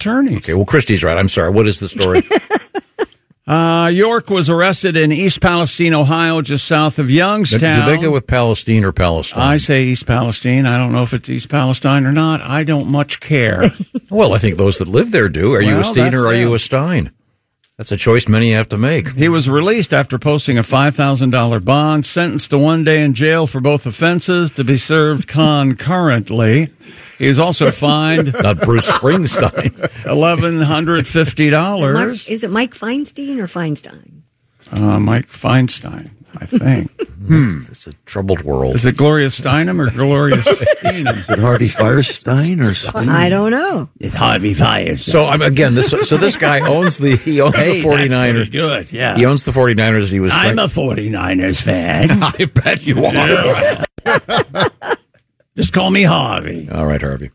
attorneys. Okay, well, Christy's right. I'm sorry. What is the story? York was arrested in East Palestine, Ohio, just south of Youngstown. Do they go with Palestine or Palestine? I say East Palestine. I don't know if it's East Palestine or not. I don't much care. Well, I think those that live there do. Are you a Steen or are you a Stein? That's a choice many have to make. He was released after posting a $5,000 bond, sentenced to 1 day in jail for both offenses to be served concurrently. He was also fined not Bruce Springsteen, $1,150. Is it Mike Feinstein or Feinstein? Mike Feinstein, I think. It's a troubled world. Is it Gloria Steinem or Gloria Steinem? Is it Harvey Firestein or something? I don't know. It's Harvey Firestein. So again, this guy owns the 49ers. Good, yeah. He owns the 49ers. He was. I'm a 49ers fan. I bet you are. Just call me Harvey. All right, Harvey.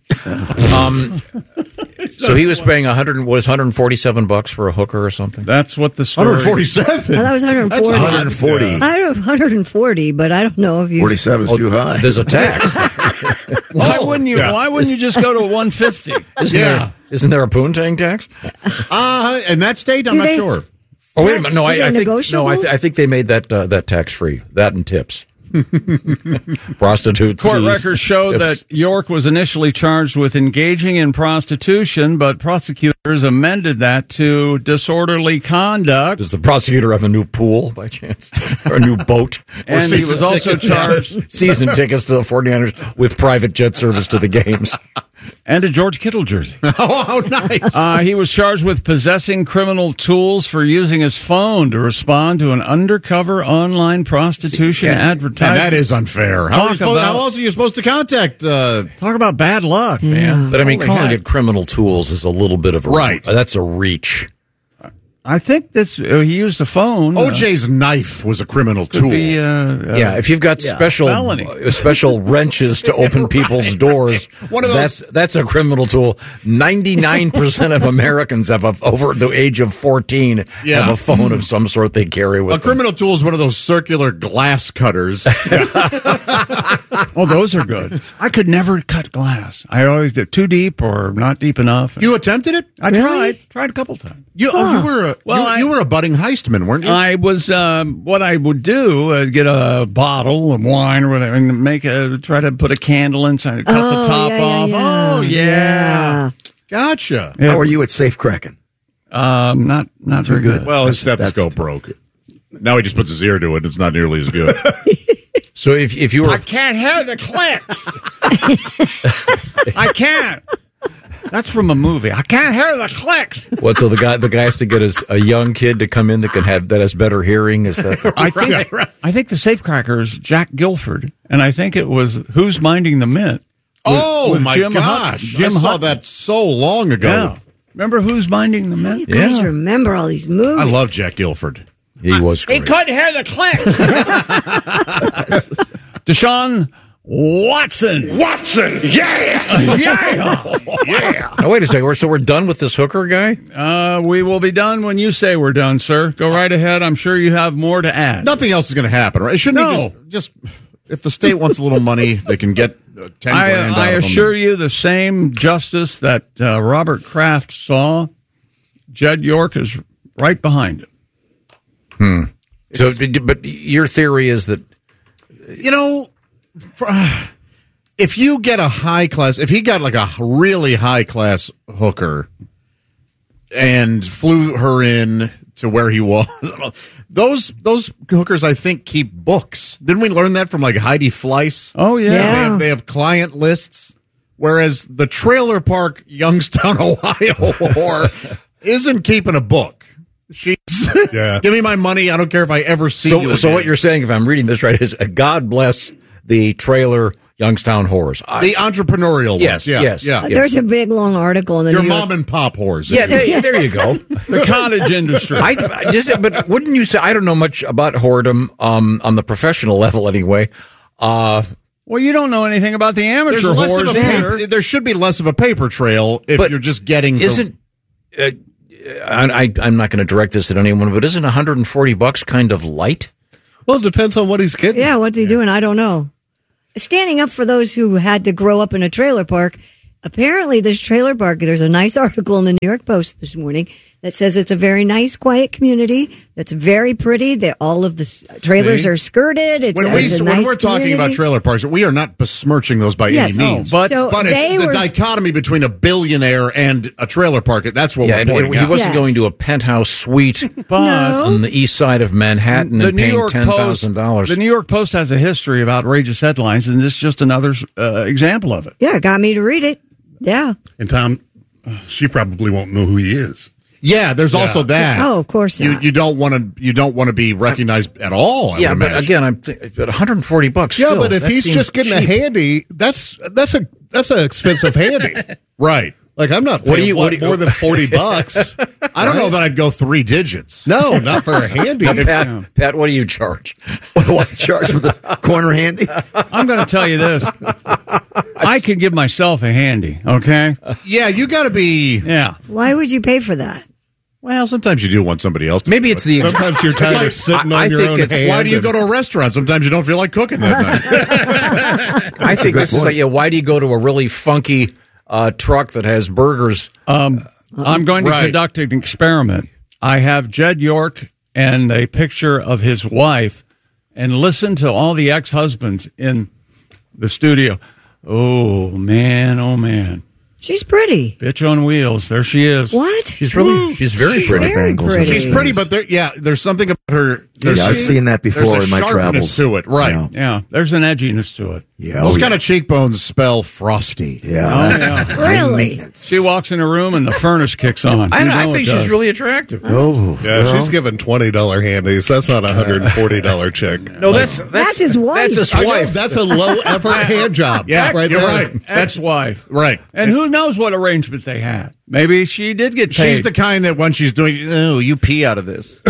So he was paying $147 for a hooker or something. That's what the story. 147. That was 140. That's 140. I don't 140, but I don't know if you. 47 is too high. There's a tax. Why wouldn't you? Yeah. Why wouldn't you just go to 150? Isn't there a poontang tax? In that state, I'm not sure. Oh wait a minute! No, I think they made that tax free. That and tips. Prostitutes. Court records show that York was initially charged with engaging in prostitution, but prosecutors amended that to disorderly conduct. Does the prosecutor have a new pool by chance? Or a new boat? And he was also charged season tickets to the 49ers with private jet service to the games. And a George Kittle jersey. Oh, nice. He was charged with possessing criminal tools for using his phone to respond to an undercover online prostitution advertisement. And that is unfair. How else are you supposed to contact? Talk about bad luck, man. But I mean, calling it criminal tools is a little bit of a right. That's a reach. I think that's he used a phone. OJ's knife was a criminal tool. If you've got special wrenches to open people's doors, one of those, that's a criminal tool. 99% of Americans over the age of 14 have a phone of some sort they carry with them. A criminal tool is one of those circular glass cutters. Oh, those are good. I could never cut glass. I always did too deep or not deep enough. You attempted it? I tried a couple times. You were a budding heistman, weren't you? I was. What I would do, get a bottle of wine or whatever, and try to put a candle inside, cut the top off. Yeah. Oh yeah, gotcha. Yeah. How are you at safe cracking? Not very good. Well, his stethoscope broke. Now he just puts his ear to it. It's not nearly as good. So if you were, I can't hear the clicks. I can't. That's from a movie. I can't hear the clicks. What? So the guy has to get a young kid to come in that has better hearing. Is that? I think the safecracker is Jack Guilford, and I think it was Who's Minding the Mint. With my gosh! I saw that so long ago. Yeah. Remember Who's Minding the Mint? You guys remember all these movies. I love Jack Guilford. He was great. He couldn't hear the clicks. Deshaun Watson, yeah. Now, wait a second. So we're done with this hooker guy? We will be done when you say we're done, sir. Go right ahead. I'm sure you have more to add. Nothing else is going to happen, right? Shouldn't he just if the state wants a little money, they can get 10 grand out I of assure them. you, the same justice that Robert Kraft saw, Jed York is right behind him. So, but your theory is that if you get a high class, if he got like a really high class hooker and flew her in to where he was, those hookers I think keep books. Didn't we learn that from like Heidi Fleiss? Oh yeah, They have client lists, whereas the trailer park Youngstown, Ohio whore isn't keeping a book. She's give me my money. I don't care if I ever see you again. So what you're saying, if I'm reading this right, is God bless the trailer Youngstown whores. The entrepreneurial ones. Yes. There's a big, long article in the Your New York. mom and pop whores. Yeah, there you go. The cottage industry. But wouldn't you say, I don't know much about whoredom on the professional level anyway. Well, you don't know anything about the amateur whores either. There should be less of a paper trail if you're just getting... I'm not going to direct this at anyone, but isn't $140 kind of light? Well, it depends on what he's getting. Yeah, what's he doing? I don't know. Standing up for those who had to grow up in a trailer park, apparently this trailer park, there's a nice article in the New York Post this morning that says it's a very nice, quiet community. That's very pretty. All of the trailers are skirted. When we're talking about trailer parks, we are not besmirching those by any means. But it's the dichotomy between a billionaire and a trailer park, that's what we're pointing out. He wasn't going to a penthouse suite on the east side of Manhattan and paying $10,000. The New York Post has a history of outrageous headlines, and this is just another example of it. Yeah, it got me to read it. Yeah. And Tom, she probably won't know who he is. Yeah, there's also that. Oh, of course not. You don't want to be recognized at all. But again, I'm at $140. Yeah, but if he's just getting a handy, that's an expensive handy, right? Like I'm not paying more than $40. I don't know that I'd go 3 digits. No, not for a handy. Pat, what do you charge? What do I charge for the corner handy? I'm going to tell you this. I could give myself a handy, okay? Yeah, you got to be... Yeah. Why would you pay for that? Well, sometimes you do want somebody else to Maybe it's the... Sometimes you're tired of sitting on your own hand. Why do you go to a restaurant? Sometimes you don't feel like cooking that night. I think this is like, why do you go to a really funky truck that has burgers? I'm going to conduct an experiment. I have Jed York and a picture of his wife, and listen to all the ex-husbands in the studio. Oh, man. She's pretty. Bitch on wheels. There she is. What? She's very pretty. Very pretty. She's pretty, but there's something about her. I've seen that before in my travels. To it, right? Yeah, there's an edginess to it. Yeah, those kind of cheekbones spell frosty. Yeah, Really? She walks in a room and the furnace kicks on. I think she's really attractive. She's giving $20 handies. That's not a $140 check. No, that's his wife. That's his wife. That's a low effort hand job. Yeah, right you're there. right. Ex-wife. Right. And who knows what arrangement they had? Maybe she did get paid. She's the kind that when she's doing, you pee out of this.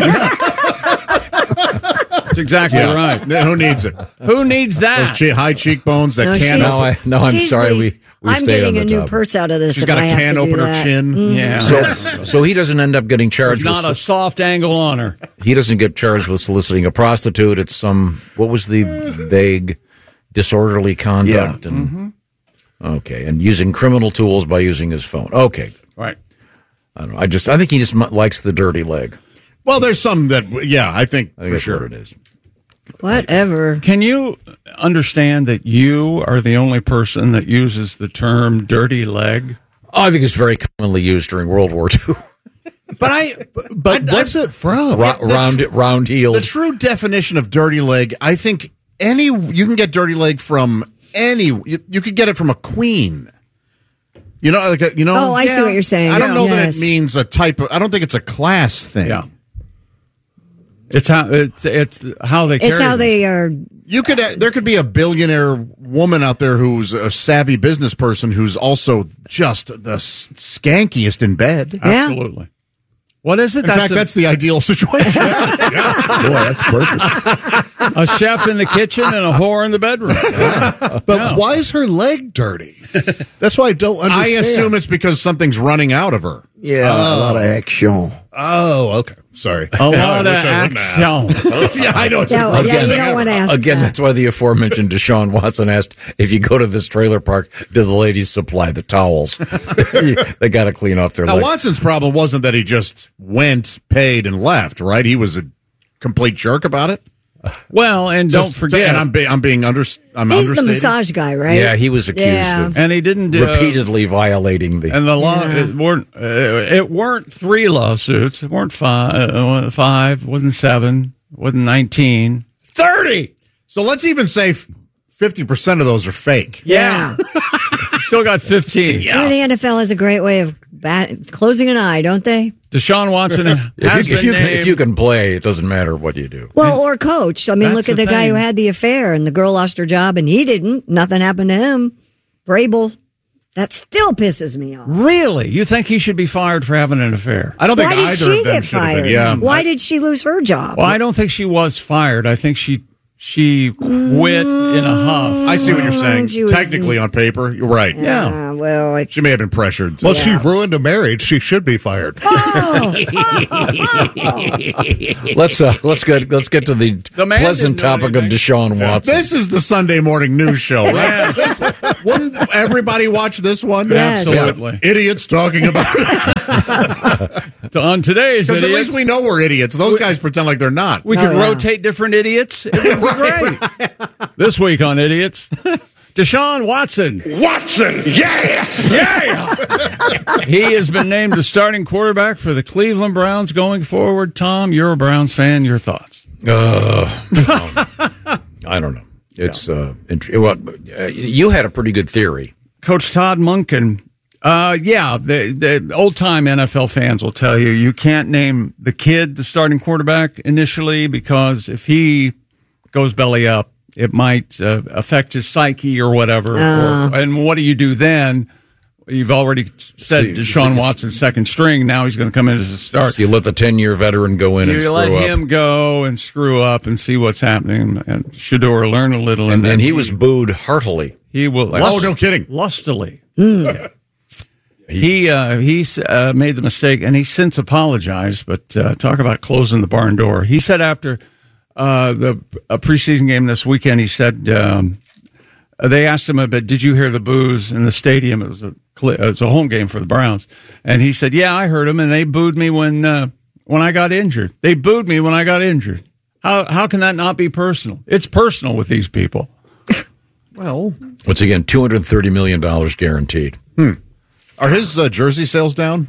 That's exactly right. Who needs it? Who needs that? Those high cheekbones that can't. I'm sorry. We I'm stayed getting on the a new top. purse out of this. She's got a can opener chin. Yeah. So he doesn't end up getting charged. There's not a soft angle on her. He doesn't get charged with soliciting a prostitute. It's what was the vague, disorderly conduct? Yeah. And, okay, and using criminal tools by using his phone. Okay, right. I don't know. I think he just likes the dirty leg. Well, there's some that, I think for that's sure what it is. Whatever. Can you understand that you are the only person that uses the term dirty leg? Oh, I think it's very commonly used during World War II. But what's it from? Round heel. The true definition of dirty leg, I think you can get dirty leg from you could get it from a queen. Oh, I see what you're saying. I don't know that it means a type of. I don't think it's a class thing. Yeah. It's how they. It's how they are. There could be a billionaire woman out there who's a savvy business person who's also just the skankiest in bed. Yeah. Absolutely. What is it? In fact, that's the ideal situation. Boy, that's perfect. A chef in the kitchen and a whore in the bedroom. But why is her leg dirty? That's why I don't understand. I assume it's because something's running out of her. Yeah, a lot of action. Oh, okay. Sorry. A lot of action. Yeah, I know. You don't want to ask Again, that. that's why the aforementioned Deshaun Watson asked, if you go to this trailer park, do the ladies supply the towels? They got to clean off their Now, legs. Watson's problem wasn't that he just went, paid, and left, right? He was a complete jerk about it. Well, and don't forget, and I'm He's understating. the massage guy, right? Yeah, he was accused of and he didn't repeatedly violating the. And the law it weren't 3 lawsuits. It weren't 5. Wasn't 7. Wasn't 19. 30. So let's even say 50% of those are fake. Yeah. Still got 15. Yeah. The NFL has a great way of closing an eye, don't they? Deshaun Watson if you can play, it doesn't matter what you do. Well, or coach. I mean, look at the guy who had the affair and the girl lost her job and he didn't. Nothing happened to him. Vrabel. That still pisses me off. Really? You think he should be fired for having an affair? I don't think Why did either she of them get should have fired? been. Yeah. Why did she lose her job? Well, I don't think she was fired. I think she she quit in a huff. I see what you're saying. Technically, on paper, you're right. Yeah. Well, she may have been pressured. Well, she ruined a marriage. She should be fired. Let's get to the pleasant topic of Deshaun Watson. This is the Sunday morning news show, right? Wouldn't everybody watch this one? Yes. Absolutely. Idiots talking about it. On today's Because idiots, at least we know we're idiots. Those guys pretend like they're not. we could rotate different idiots. It would be great. This week on Idiots, Deshaun Watson. Watson, yes! Yeah! He has been named the starting quarterback for the Cleveland Browns going forward. Tom, you're a Browns fan. Your thoughts? I don't know. It's you had a pretty good theory. Coach Todd Monken. The old-time NFL fans will tell you can't name the kid the starting quarterback initially because if he goes belly up, it might affect his psyche or whatever. And what do you do then? You've already said Deshaun Watson's second string. Now he's going to come in as a starter. So you let the 10-year veteran go in and screw up. You let him go and screw up and see what's happening. And Shedeur learn a little. And then he was booed heartily. He will. No kidding. Lustily. Yeah. He made the mistake, and he's since apologized, but talk about closing the barn door. He said after a preseason game this weekend, he said they asked him about, did you hear the boos in the stadium? It was a home game for the Browns. And he said, yeah, I heard them, and they booed me when I got injured. They booed me when I got injured. How can that not be personal? It's personal with these people. Well, once again, $230 million guaranteed. Are his jersey sales down?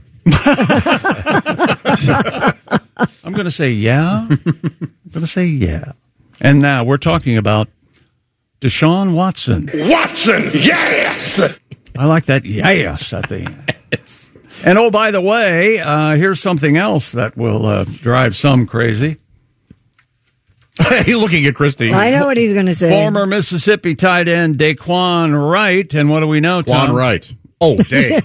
I'm going to say yeah. And now we're talking about Deshaun Watson. Watson, yes! I like that yes at the end. And oh, by the way, here's something else that will drive some crazy. He's looking at Christy. I know what he's going to say. Former Mississippi tight end Daquan Wright. And what do we know, Tom? Daquan Wright. Oh, Dave.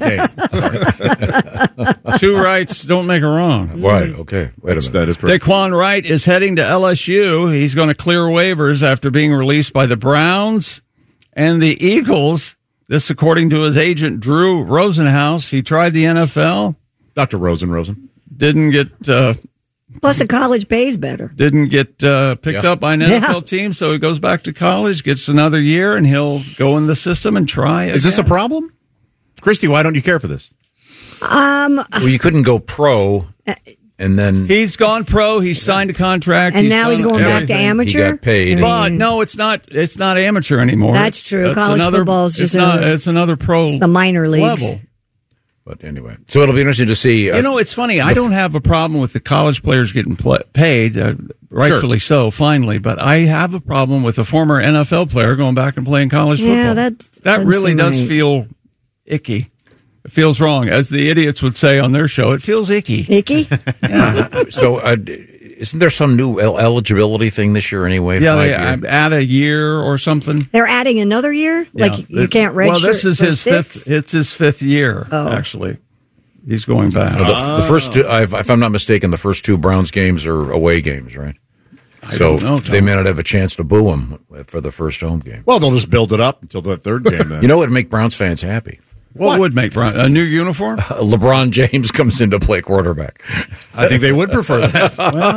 Two rights don't make a wrong. Right, okay. Wait a minute. That is correct. Daquan Wright is heading to LSU. He's going to clear waivers after being released by the Browns and the Eagles. This, according to his agent, Drew Rosenhaus. He tried the NFL. Dr. Rosen. Didn't get... Plus, the college pays better. Didn't get picked up by an NFL team, so he goes back to college, gets another year, and he'll go in the system and try again. Is this a problem? Christy, why don't you care for this? Well, you couldn't go pro, and then... He's gone pro, he's signed a contract. And now he's going back to amateur? He got paid. But, no, it's not amateur anymore. That's true. College football is just it's another pro the minor leagues. level. But anyway, so it'll be interesting to see. It's funny. I don't have a problem with the college players getting paid, rightfully so, finally. But I have a problem with a former NFL player going back and playing college football. Yeah, that really does feel icky. It feels wrong. As the idiots would say on their show, it feels icky. Icky? Yeah. So isn't there some new eligibility thing this year anyway? Yeah, they add a year or something. They're adding another year? Like you can't redshirt. Well, this is his fifth. It's his fifth year, actually. He's going back. The first two, if I'm not mistaken, the first two Browns games are away games, right? I don't know, Tom. They may not have a chance to boo him for the first home game. Well, they'll just build it up until the third game then. You know what would make Browns fans happy? What would make a new uniform? LeBron James comes in to play quarterback. I think they would prefer that.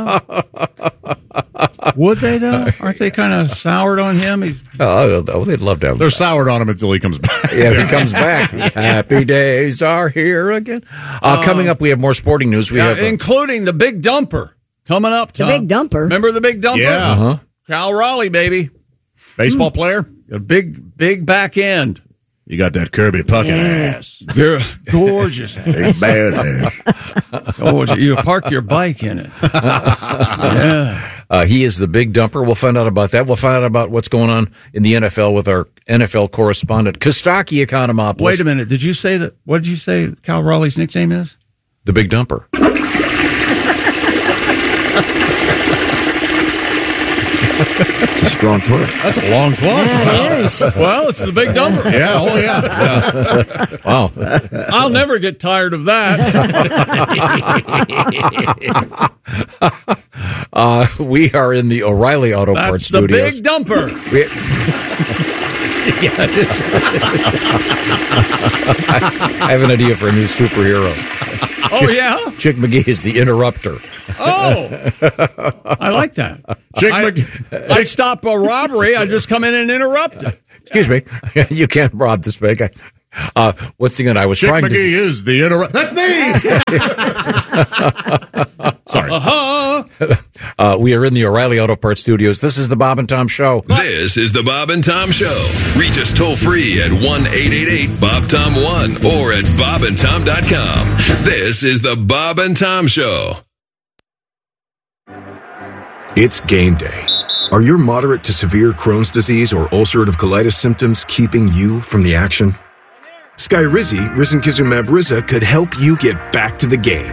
Would they, though? Aren't they kind of soured on him? They'd love to have him. They're soured on him until he comes back. Yeah, if he comes back. Happy days are here again. Coming up, we have more sporting news. We have including the Big Dumper coming up, Tom. The Big Dumper? Remember the Big Dumper? Yeah. Uh-huh. Cal Raleigh, baby. Baseball player? A big back end. You got that Kirby Puckett ass. Gorgeous ass. Big bad ass. Gorgeous. You park your bike in it. Yeah. He is the Big Dumper. We'll find out about that. We'll find out about what's going on in the NFL with our NFL correspondent, Kostaki Economopoulos. Wait a minute. Did you say that? What did you say Cal Raleigh's nickname is? The Big Dumper. It's a strong toilet. That's a long flush. Yeah, it is. Well, it's the Big Dumper. Yeah, oh yeah. Wow. I'll never get tired of that. We are in the O'Reilly Auto Parts Studios. That's the big dumper. Yeah, it is. I have an idea for a new superhero. Chick McGee is the interrupter. Oh, I like that. I'd stop a robbery. I'd just come in and interrupt it. Excuse me. You can't rob this bank. What's the end? I was Chick trying McGee to... is the interrupter. That's me! Sorry. We are in the O'Reilly Auto Parts Studios. This is the Bob and Tom Show. This is the Bob and Tom Show. Reach us toll free at 1-888-BOB-TOM-1 or at bobandtom.com. This is the Bob and Tom Show. It's game day. Are your moderate to severe Crohn's disease or ulcerative colitis symptoms keeping you from the action? Skyrizi, risankizumab Riza, could help you get back to the game.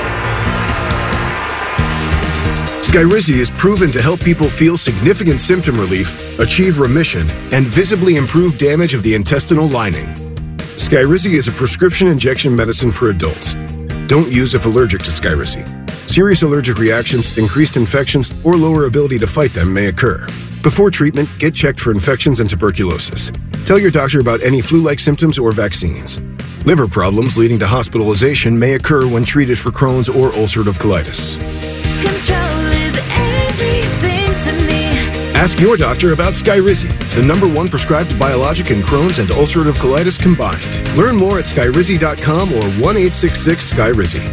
Skyrizi is proven to help people feel significant symptom relief, achieve remission, and visibly improve damage of the intestinal lining. Skyrizi is a prescription injection medicine for adults. Don't use if allergic to Skyrizi. Serious allergic reactions, increased infections, or lower ability to fight them may occur. Before treatment, get checked for infections and tuberculosis. Tell your doctor about any flu-like symptoms or vaccines. Liver problems leading to hospitalization may occur when treated for Crohn's or ulcerative colitis. Control is everything to me. Ask your doctor about Skyrizi, the #1 prescribed biologic in Crohn's and ulcerative colitis combined. Learn more at skyrizi.com or 1-866-SKYRIZI.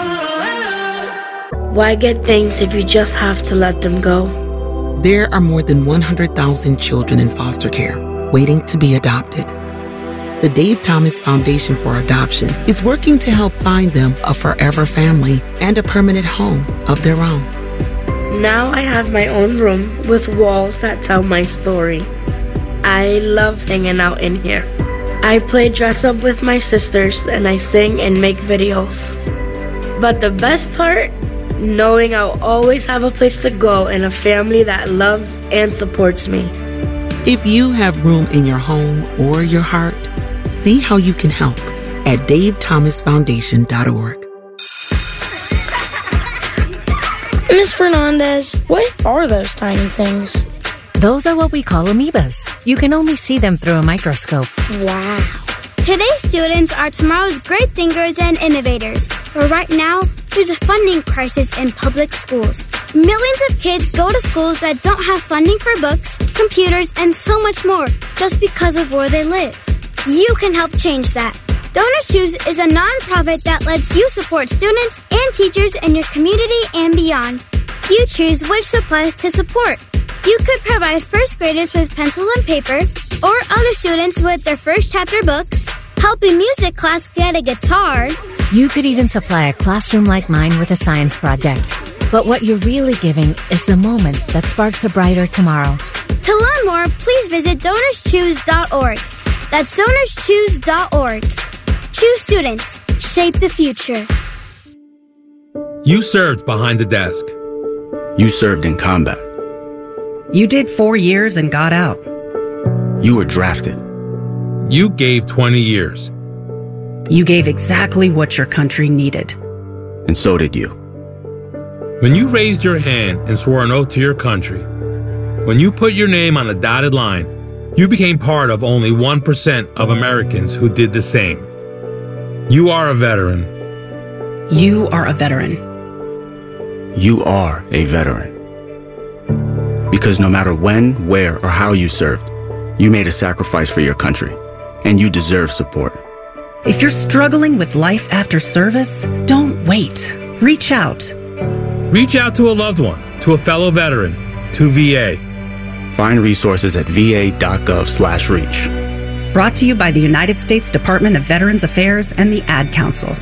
Why get things if you just have to let them go? There are more than 100,000 children in foster care waiting to be adopted. The Dave Thomas Foundation for Adoption is working to help find them a forever family and a permanent home of their own. Now I have my own room with walls that tell my story. I love hanging out in here. I play dress up with my sisters and I sing and make videos. But the best part? Knowing I'll always have a place to go and a family that loves and supports me. If you have room in your home or your heart, see how you can help at davethomasfoundation.org. Ms. Fernandez, what are those tiny things? Those are what we call amoebas. You can only see them through a microscope. Wow. Today's students are tomorrow's great thinkers and innovators. But right now, there's a funding crisis in public schools. Millions of kids go to schools that don't have funding for books, computers, and so much more just because of where they live. You can help change that. Donors Choose is a nonprofit that lets you support students and teachers in your community and beyond. You choose which supplies to support. You could provide first graders with pencils and paper, or other students with their first chapter books, help a music class get a guitar. You could even supply a classroom like mine with a science project. But what you're really giving is the moment that sparks a brighter tomorrow. To learn more, please visit DonorsChoose.org. That's DonorsChoose.org. Choose students. Shape the future. You served behind the desk. You served in combat. You did 4 years and got out. You were drafted. You gave 20 years. You gave exactly what your country needed. And so did you. When you raised your hand and swore an oath to your country, when you put your name on a dotted line, you became part of only 1% of Americans who did the same. You are a veteran. You are a veteran. You are a veteran. Because no matter when, where, or how you served, you made a sacrifice for your country, and you deserve support. If you're struggling with life after service, don't wait. Reach out. Reach out to a loved one, to a fellow veteran, to VA. Find resources at va.gov/reach. Brought to you by the United States Department of Veterans Affairs and the Ad Council.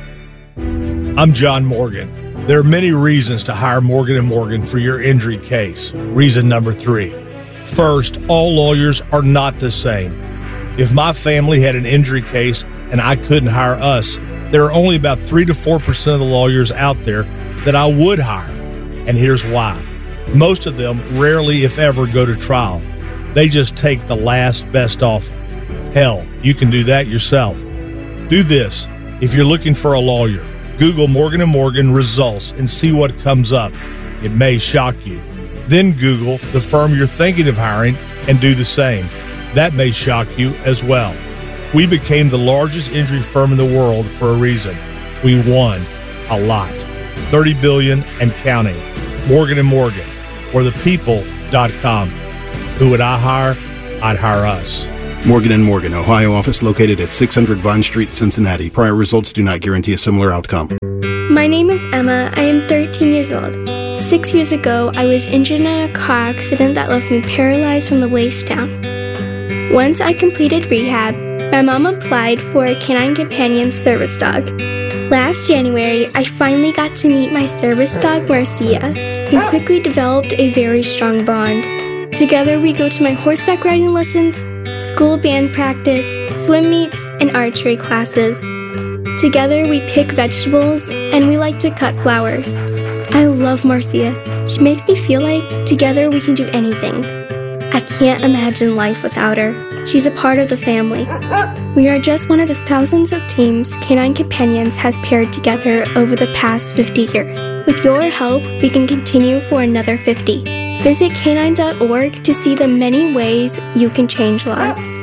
I'm John Morgan. There are many reasons to hire Morgan & Morgan for your injury case. Reason number 3. First, all lawyers are not the same. If my family had an injury case and I couldn't hire us, there are only about 3 to 4% of the lawyers out there that I would hire. And here's why. Most of them rarely, if ever, go to trial. They just take the last best offer. Hell, you can do that yourself. Do this. If you're looking for a lawyer, Google Morgan & Morgan results and see what comes up. It may shock you. Then Google the firm you're thinking of hiring and do the same. That may shock you as well. We became the largest injury firm in the world for a reason. We won a lot. $30 billion and counting. Morgan & Morgan, or thepeople.com. Who would I hire? I'd hire us. Morgan & Morgan, Ohio office located at 600 Vine Street, Cincinnati. Prior results do not guarantee a similar outcome. My name is Emma. I am 13 years old. 6 years ago, I was injured in a car accident that left me paralyzed from the waist down. Once I completed rehab, my mom applied for a Canine Companion service dog. Last January, I finally got to meet my service dog, Marcia. We quickly developed a very strong bond. Together, we go to my horseback riding lessons, school band practice, swim meets, and archery classes. Together, we pick vegetables, and we like to cut flowers. I love Marcia. She makes me feel like together we can do anything. I can't imagine life without her. She's a part of the family. We are just one of the thousands of teams Canine Companions has paired together over the past 50 years. With your help, we can continue for another 50. Visit canine.org to see the many ways you can change lives.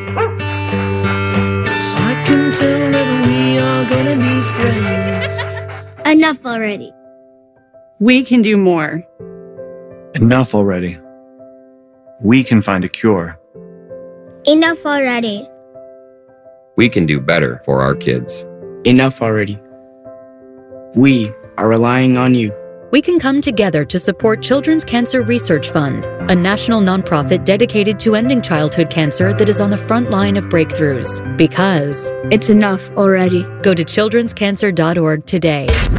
I can tell that we are gonna be friends. Enough already. We can do more. Enough already. We can find a cure. Enough already. We can do better for our kids. Enough already. We are relying on you. We can come together to support Children's Cancer Research Fund, a national nonprofit dedicated to ending childhood cancer that is on the front line of breakthroughs. Because it's enough already. Go to childrenscancer.org today.